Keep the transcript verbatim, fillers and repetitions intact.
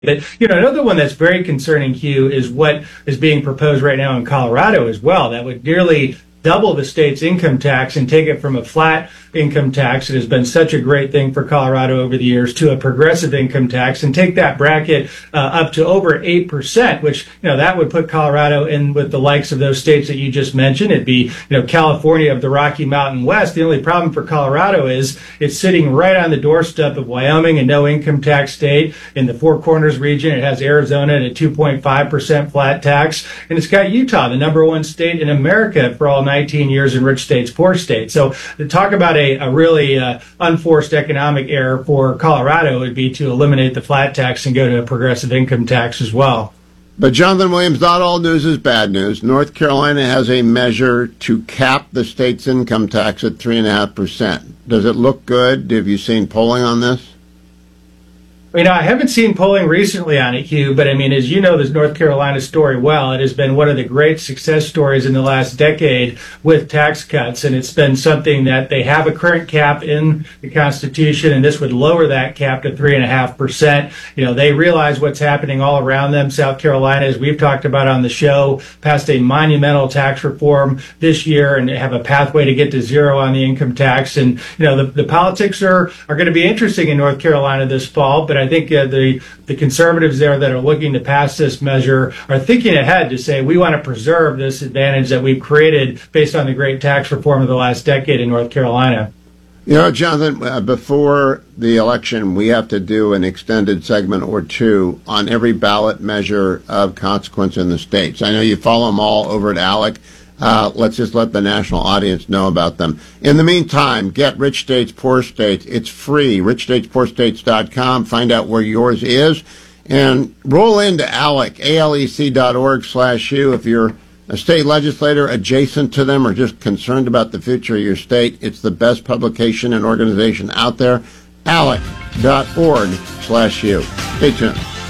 But, you know, another one that's very concerning, Hugh, is what is being proposed right now in Colorado as well. That would nearly double the state's income tax and take it from a flat income tax, it has been such a great thing for Colorado over the years, to a progressive income tax, and take that bracket uh, up to over eight percent, which, you know, that would put Colorado in with the likes of those states that you just mentioned. It'd be, you know, California of the Rocky Mountain West. The only problem for Colorado is it's sitting right on the doorstep of Wyoming, a no income tax state. In the Four Corners region, it has Arizona at a two point five percent flat tax, and it's got Utah, the number one state in America for all nineteen years in rich states, poor states. So to talk about a, a really uh, unforced economic error for Colorado would be to eliminate the flat tax and go to a progressive income tax as well. But Jonathan Williams, not all news is bad news. North Carolina has a measure to cap the state's income tax at three point five percent. Does it look good? Have you seen polling on this? You know, I haven't seen polling recently on it, Hugh, but I mean, as you know this North Carolina story well, it has been one of the great success stories in the last decade with tax cuts, and it's been something that they have a current cap in the Constitution, and this would lower that cap to three and a half percent. You know, they realize what's happening all around them. South Carolina, as we've talked about on the show, passed a monumental tax reform this year and have a pathway to get to zero on the income tax. And, you know, the, the politics are, are going to be interesting in North Carolina this fall, but I think uh, the the conservatives there that are looking to pass this measure are thinking ahead to say we want to preserve this advantage that we've created based on the great tax reform of the last decade in North Carolina. You know, Jonathan, uh, before the election, we have to do an extended segment or two on every ballot measure of consequence in the states. I know you follow them all over at ALEC. Uh, let's just let the national audience know about them. In the meantime, get Rich States, Poor States. It's free. rich states poor states dot com. Find out where yours is. And roll into ALEC, A L E C dot org slash U. If you're a state legislator adjacent to them or just concerned about the future of your state, it's the best publication and organization out there. A L E C dot org slash U. Stay tuned.